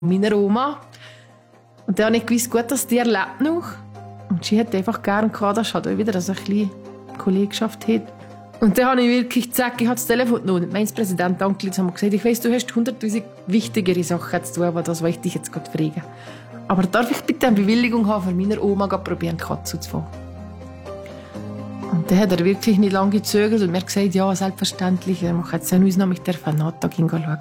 meiner Oma. Und dann habe ich gewusst, gut, dass die lebt noch. Und sie hat einfach gerne gehabt, dass halt auch wieder eine kleine Kollegschaft hat. Und dann habe ich wirklich gesagt, ich habe das Telefon genommen. Mein Präsident angerufen und gesagt, ich weiss, du hast 100'000 wichtigere Sachen zu tun, aber das wollte ich dich jetzt gerade fragen. Aber darf ich bitte eine Bewilligung haben, für meiner Oma probieren, die Katze zu fangen? Und dann hat er wirklich nicht lange gezögert und mir gesagt, ja, selbstverständlich, ich mache jetzt eine Ausnahme, ich darf einen Nattag schauen.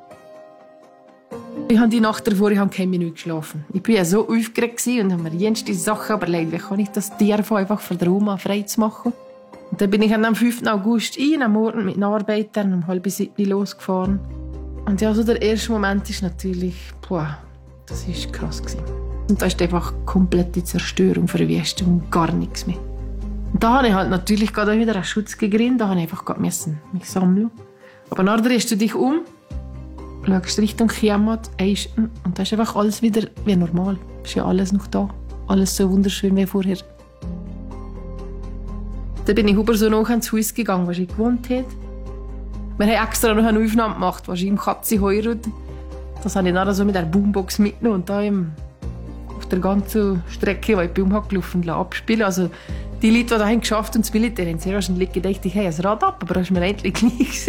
Ich habe die Nacht davor keine Minute geschlafen. Ich war ja so aufgeregt und habe mir jenste Sachen überlegt, wie kann ich das Tier einfach für die Oma frei zu machen. Und dann bin ich am 5. August am Morgen mit den Arbeitern um 6:30 losgefahren. Und ja, so der erste Moment ist natürlich, das war krass. Und da ist einfach komplette Zerstörung, Verwüstung, gar nichts mehr. Und da habe ich halt natürlich gerade wieder einen Schutz gegeben, da habe ich einfach mich sammeln. Aber nachher drehst du dich um, schaust Richtung Chiamat, Eisten, und da ist einfach alles wieder wie normal. Ist ja alles noch da. Alles so wunderschön wie vorher. Dann bin ich über so noch ins Haus gegangen, wo ich gewohnt habe. Wir haben extra noch eine Aufnahme gemacht, wo ich im Katzenheuer. Das habe ich dann so mit der Boombox mitgenommen und da auf der ganzen Strecke, die ich bei gelaufen abspielen. Also die Leute, die dahin geschafft und das Militär, haben sehr wahrscheinlich gedacht, ich habe ein Rad ab, aber das war mir endlich gleich.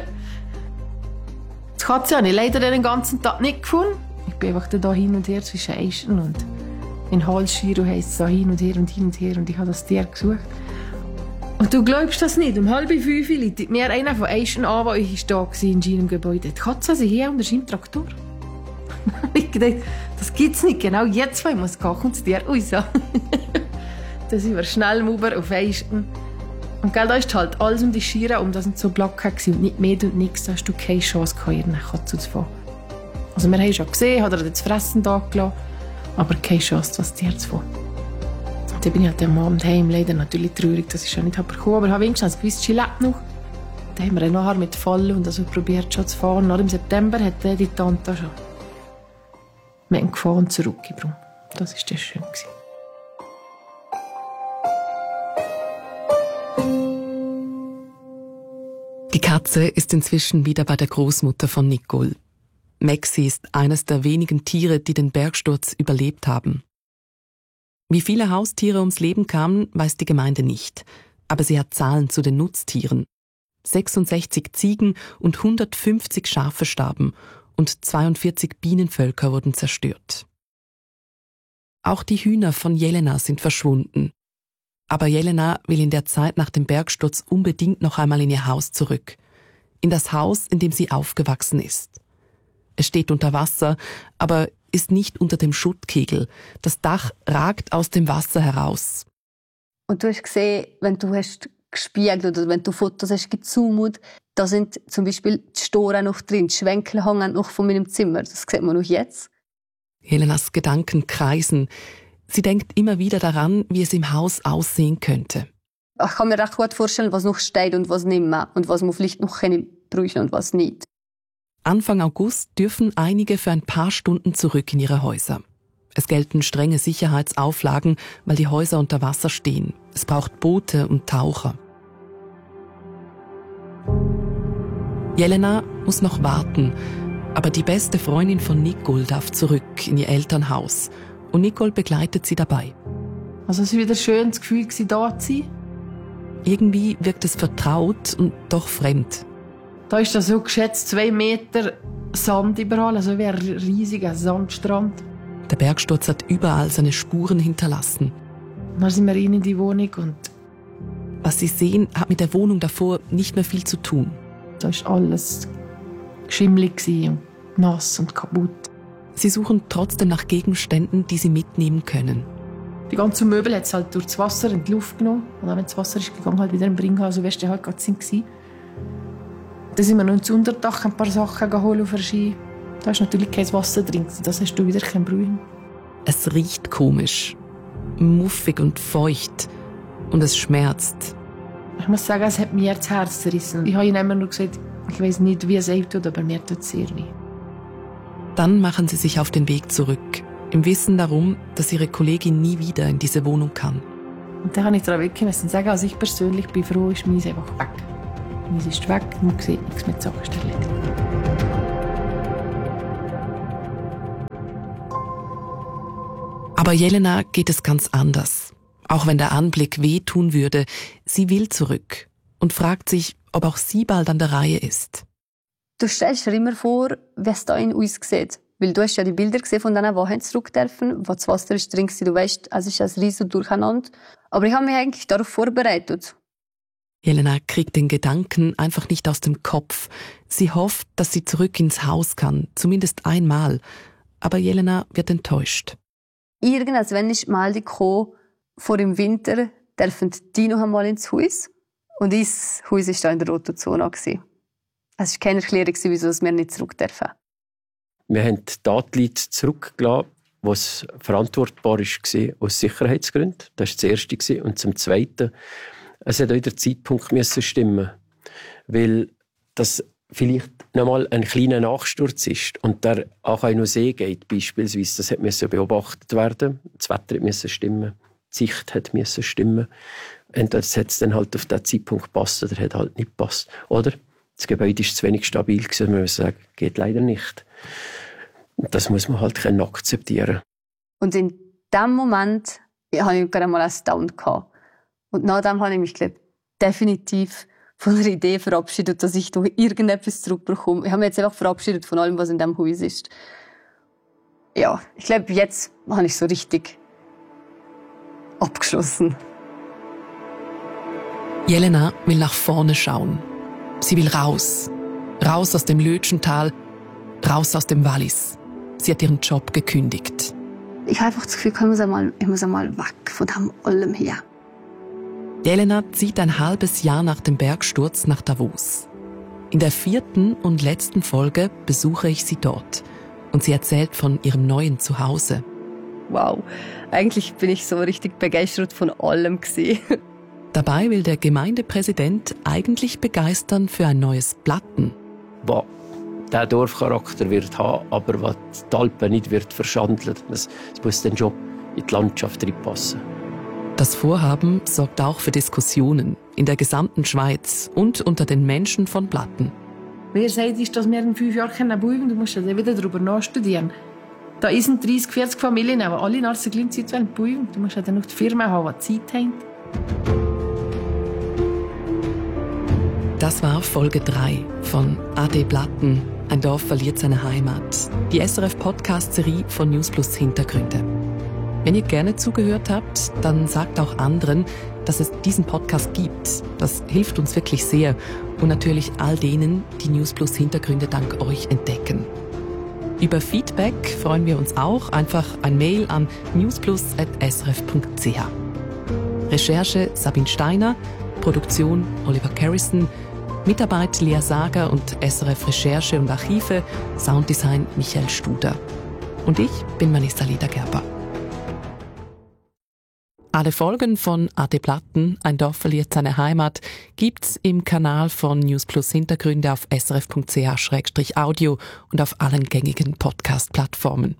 Die Katze habe ich leider den ganzen Tag nicht gefunden. Ich bin einfach da hin und her zwischen Eischen und in Halsschiro heisst es da hin und her und hin und her und ich habe das Tier gesucht. Und du glaubst das nicht, um 4:30 leitet mir einer von Eischen an, der da war in seinem Gebäude. Die Katze ist hier unter seinem Traktor. Ich dachte, das gibt's nicht. Genau jetzt, wo ich muss gehen, kommt das Tier raus. Dann sind wir schnell rüber auf Eischen. Und da ist halt alles um die Schiere, das sind so Blocken und nicht mehr und nichts. Da hast du keine Chance gehabt, eine Katze zu fangen. Also wir haben schon gesehen, hat er das Fressen da gelassen, aber keine Chance, das Tier zu fangen. Dann bin ich halt am Abend heim, leider natürlich traurig, dass ich schon nicht bekommen habe, aber ich habe wenigstens gewusst, sie lebt noch. Dann haben wir nachher mit Fallen und also probiert schon zu fahren. Nach im September hat die Tante schon mit dem Gefahren zurückgebracht. Das war schön. Die Katze ist inzwischen wieder bei der Großmutter von Nicole. Maxi ist eines der wenigen Tiere, die den Bergsturz überlebt haben. Wie viele Haustiere ums Leben kamen, weiß die Gemeinde nicht. Aber sie hat Zahlen zu den Nutztieren. 66 Ziegen und 150 Schafe starben und 42 Bienenvölker wurden zerstört. Auch die Hühner von Jelena sind verschwunden. Aber Jelena will in der Zeit nach dem Bergsturz unbedingt noch einmal in ihr Haus zurück. In das Haus, in dem sie aufgewachsen ist. Es steht unter Wasser, aber ist nicht unter dem Schuttkegel. Das Dach ragt aus dem Wasser heraus. Und du hast gesehen, wenn du hast gespiegelt oder wenn du Fotos hast gezoomt, da sind zum Beispiel die Storen noch drin, die Schwenkel hängen noch von meinem Zimmer. Das sieht man noch jetzt. Jelenas Gedanken kreisen. Sie denkt immer wieder daran, wie es im Haus aussehen könnte. Ich kann mir recht gut vorstellen, was noch steht und was nicht mehr und was man vielleicht noch brauchen und was nicht. Anfang August dürfen einige für ein paar Stunden zurück in ihre Häuser. Es gelten strenge Sicherheitsauflagen, weil die Häuser unter Wasser stehen. Es braucht Boote und Taucher. Jelena muss noch warten, aber die beste Freundin von Nicole darf zurück in ihr Elternhaus. Und Nicole begleitet sie dabei. Also es war wieder schön, das Gefühl, da zu sein. Irgendwie wirkt es vertraut und doch fremd. Da ist das so geschätzt 2 Meter Sand überall, also wie ein riesiger Sandstrand. Der Bergsturz hat überall seine Spuren hinterlassen. Dann sind wir rein in die Wohnung und was sie sehen, hat mit der Wohnung davor nicht mehr viel zu tun. Da war alles schimmelig und nass und kaputt. Sie suchen trotzdem nach Gegenständen, die sie mitnehmen können. Die ganzen Möbel hat es halt durch das Wasser in die Luft genommen. Und dann, wenn das Wasser ist gegangen, halt wieder im Bringhaus, so wärst du halt gerade sind. Dann sind wir noch ins Unterdach ein paar Sachen geholt auf der Ski. Da ist natürlich kein Wasser drin, das hast du wieder kein Brühen. Es riecht komisch, muffig und feucht und es schmerzt. Ich muss sagen, es hat mir das Herz zerrissen. Ich habe ihnen immer nur gesagt, ich weiß nicht, wie es ihm tut, aber mir tut es sehr weh. Dann machen sie sich auf den Weg zurück, im Wissen darum, dass ihre Kollegin nie wieder in diese Wohnung kann. Und dann habe ich daran wirklich sagen, also ich persönlich bin froh, ist meins einfach weg. Meins ist weg, man sieht nichts mehr zu erledigen. Aber Jelena geht es ganz anders. Auch wenn der Anblick wehtun würde, sie will zurück und fragt sich, ob auch sie bald an der Reihe ist. Du stellst dir immer vor, wie es da in uns sieht. Weil du hast ja die Bilder gesehen von denen, die zurück dürfen, wo das Wasser ist drin war. Du weißt, es ist ein riesen Durcheinander. Aber ich habe mich eigentlich darauf vorbereitet. Jelena kriegt den Gedanken einfach nicht aus dem Kopf. Sie hofft, dass sie zurück ins Haus kann, zumindest einmal. Aber Jelena wird enttäuscht. Irgendwann ist die Meldung gekommen, vor dem Winter dürfen die noch einmal ins Haus. Und unser Haus war da in der roten Zone. Es war keine Erklärung, wieso wir nicht zurück dürfen. Wir haben die Datenleute zurückgelassen, was verantwortbar war aus Sicherheitsgründen. Das war das Erste. Und zum Zweiten, es hat auch der Zeitpunkt stimmen, weil das vielleicht noch mal ein kleiner Nachsturz ist und der auch noch See geht, beispielsweise. Das musste beobachtet werden. Das Wetter musste stimmen. Die Sicht musste stimmen. Entweder hat es dann halt auf diesen Zeitpunkt gepasst oder hat halt nicht gepasst. Oder das Gebäude war zu wenig stabil, man muss sagen, geht leider nicht. Das muss man halt akzeptieren. Und in dem Moment hatte ich gerade mal einen Down gehabt. Und nach dem habe ich mich, definitiv von der Idee verabschiedet, dass ich durch irgendetwas zurückbekomme. Ich habe mich jetzt einfach verabschiedet von allem, was in diesem Haus ist. Ja, ich glaube, jetzt habe ich so richtig abgeschlossen. Jelena will nach vorne schauen. Sie will raus. Raus aus dem Lötschental, raus aus dem Wallis. Sie hat ihren Job gekündigt. Ich habe einfach das Gefühl, ich muss einmal weg von dem allem her. Jelena zieht ein halbes Jahr nach dem Bergsturz nach Davos. In der 4. und letzten Folge besuche ich sie dort. Und sie erzählt von ihrem neuen Zuhause. Wow, eigentlich bin ich so richtig begeistert von allem gewesen. Dabei will der Gemeindepräsident eigentlich begeistern für ein neues Platten. Was der Dorfcharakter wird haben, aber was die Alpen nicht wird verschandeln. Das muss dann schon in die Landschaft reinpassen. Das Vorhaben sorgt auch für Diskussionen in der gesamten Schweiz und unter den Menschen von Platten. Wer sagt, ist, dass wir in 5 Jahren bauen können? Du musst ja wieder darüber nachstudieren. Da sind 30, 40 Familien, aber alle in der gleichen Zeit bauen. Du musst ja dann noch die Firma haben, die Zeit haben. Das war Folge 3 von AD Platten. Ein Dorf verliert seine Heimat. Die SRF-Podcast-Serie von News Plus Hintergründe. Wenn ihr gerne zugehört habt, dann sagt auch anderen, dass es diesen Podcast gibt. Das hilft uns wirklich sehr. Und natürlich all denen, die News Plus Hintergründe dank euch entdecken. Über Feedback freuen wir uns auch. Einfach ein Mail an newsplus@srf.ch. Recherche Sabine Steiner, Produktion Oliver Carrison, Mitarbeit Lea Sager und SRF Recherche und Archive, Sounddesign Michael Studer. Und ich bin Vanessa Ledergerber. Alle Folgen von AD Platten, ein Dorf verliert seine Heimat, gibt's im Kanal von News Plus Hintergründe auf srf.ch/audio und auf allen gängigen Podcast-Plattformen.